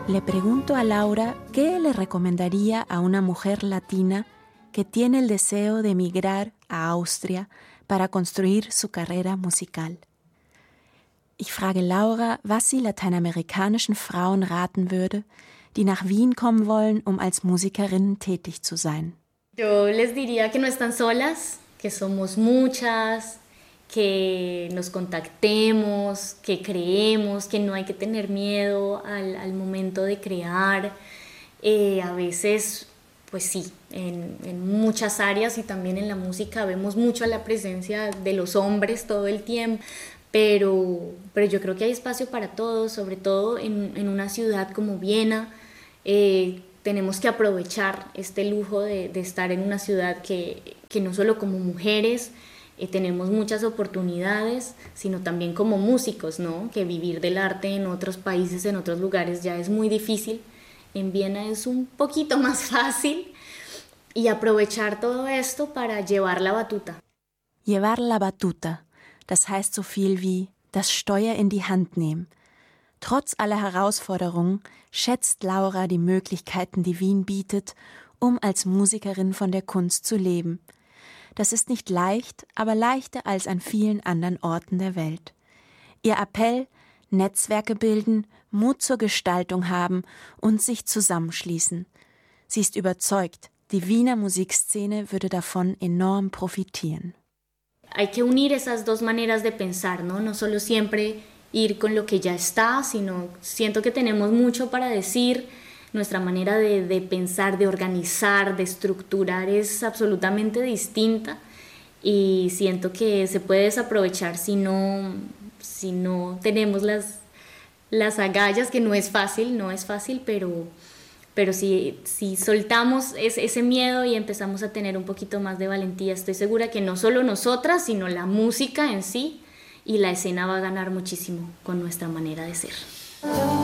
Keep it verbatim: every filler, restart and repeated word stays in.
Le pregunto a Laura qué le recomendaría a una mujer latina que tiene el deseo de emigrar a Austria para construir su carrera musical. Ich frage Laura, was sie lateinamerikanischen Frauen raten würde, die nach Wien kommen wollen, um als Musikerin tätig zu sein. Yo les diría que no están solas, que somos muchas, que nos contactemos, que creemos, que no hay que tener miedo al, al momento de crear. Eh, a veces, pues sí, en, en muchas áreas y también en la música vemos mucho la presencia de los hombres todo el tiempo, pero, pero yo creo que hay espacio para todos, sobre todo en, en una ciudad como Viena. Eh, tenemos que aprovechar este lujo de, de estar en una ciudad que, que no solo como mujeres eh, tenemos muchas oportunidades, sino también como músicos, ¿no? Que vivir del arte en otros países, en otros lugares ya es muy difícil. En Viena es un poquito más fácil y aprovechar todo esto para llevar la batuta. Llevar la batuta, das heißt so viel wie das Steuer in die Hand nehmen. Trotz aller Herausforderungen schätzt Laura die Möglichkeiten, die Wien bietet, um als Musikerin von der Kunst zu leben. Das ist nicht leicht, aber leichter als an vielen anderen Orten der Welt. Ihr Appell: Netzwerke bilden, Mut zur Gestaltung haben und sich zusammenschließen. Sie ist überzeugt, die Wiener Musikszene würde davon enorm profitieren. Hay que unir esas dos maneras de pensar, ¿no? No solo siempre ir con lo que ya está, sino siento que tenemos mucho para decir. Nuestra manera de, de pensar, de organizar, de estructurar es absolutamente distinta y siento que se puede desaprovechar si no, si no tenemos las, las agallas, que no es fácil, no es fácil, pero, pero si, si soltamos ese, ese miedo y empezamos a tener un poquito más de valentía, estoy segura que no solo nosotras, sino la música en sí y la escena va a ganar muchísimo con nuestra manera de ser.